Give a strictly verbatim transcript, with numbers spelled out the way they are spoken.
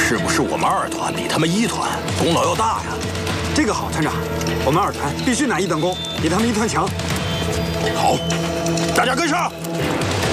是不是我们二团比他们一团功劳要大呀？ 这个好，团长，我们二团必须拿一等功，比他们一团强。 好，大家跟上。